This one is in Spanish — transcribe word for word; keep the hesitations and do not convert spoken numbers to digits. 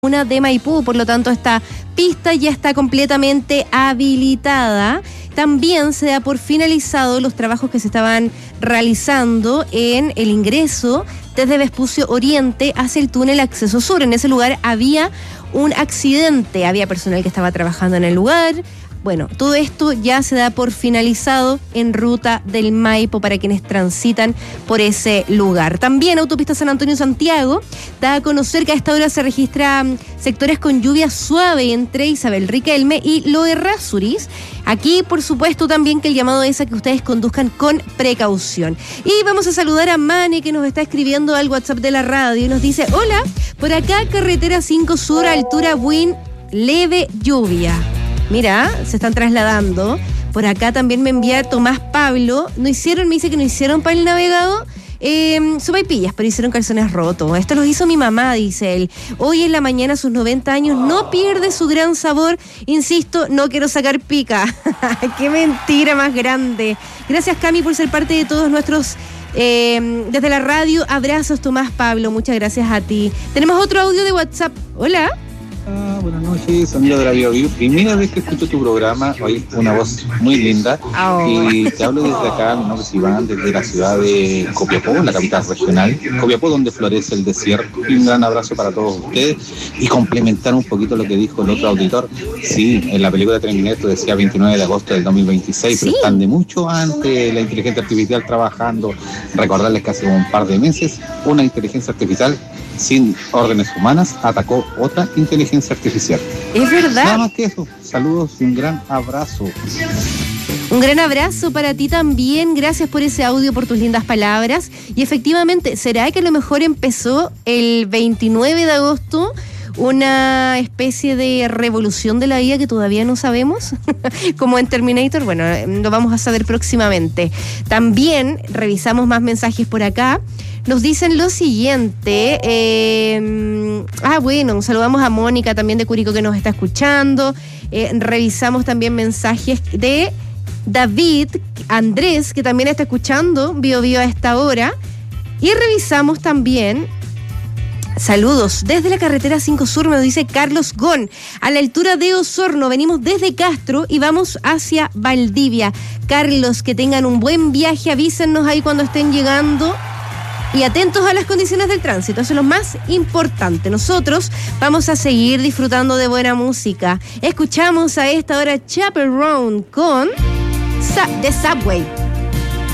Una de Maipú, por lo tanto esta pista ya está completamente habilitada. También se da por finalizado los trabajos que se estaban realizando en el ingreso desde Vespucio Oriente hacia el túnel Acceso Sur. En ese lugar había un accidente, había personal que estaba trabajando en el lugar. Bueno, todo esto ya se da por finalizado en Ruta del Maipo para quienes transitan por ese lugar. También Autopista San Antonio-Santiago da a conocer que a esta hora se registran sectores con lluvia suave entre Isabel Riquelme y Lo Errázuriz. Aquí, por supuesto, también que el llamado es a que ustedes conduzcan con precaución. Y vamos a saludar a Mane, que nos está escribiendo al WhatsApp de la radio y nos dice: hola, por acá carretera cinco Sur, altura Buin, leve lluvia. Mira, se están trasladando. Por acá también me envía Tomás Pablo. No hicieron, me dice que no hicieron para el navegado eh, sopaipillas, pero hicieron calzones rotos. Esto los hizo mi mamá, dice él. Hoy en la mañana, a sus noventa años, no pierde su gran sabor. Insisto, no quiero sacar pica. ¡Qué mentira más grande! Gracias, Cami, por ser parte de todos nuestros... Eh, desde la radio, abrazos, Tomás Pablo. Muchas gracias a ti. Tenemos otro audio de WhatsApp. Hola. Ah, buenas noches, amigo de la Bio Bio. Primera vez que escucho tu programa, hoy una voz muy linda. Oh. Y te hablo desde acá, mi nombre es Iván, desde la ciudad de Copiapó, la capital regional. Copiapó, donde florece el desierto. Y un gran abrazo para todos ustedes. Y complementar un poquito lo que dijo el otro auditor. Sí, en la película de Terminator decía veintinueve de agosto del dos mil veintiséis, ¿sí? Pero están de mucho antes, la inteligencia artificial trabajando. Recordarles que hace un par de meses, una inteligencia artificial sin órdenes humanas atacó otra inteligencia artificial. Es verdad. Nada más que eso. Saludos y un gran abrazo. Un gran abrazo para ti también. Gracias por ese audio, por tus lindas palabras. Y efectivamente, ¿será que a lo mejor empezó el veintinueve de agosto una especie de revolución de la I A que todavía no sabemos? Como en Terminator. Bueno, lo vamos a saber próximamente. También revisamos más mensajes por acá. Nos dicen lo siguiente. Eh, ah, bueno, saludamos a Mónica también de Curicó que nos está escuchando. Eh, revisamos también mensajes de David Andrés, que también está escuchando Bio Bio a esta hora. Y revisamos también saludos desde la carretera cinco Sur, me dice Carlos Gon, a la altura de Osorno. Venimos desde Castro y vamos hacia Valdivia. Carlos, que tengan un buen viaje, avísennos ahí cuando estén llegando. Y atentos a las condiciones del tránsito, eso es lo más importante. Nosotros vamos a seguir disfrutando de buena música. Escuchamos a esta hora Chaperone con The Subway.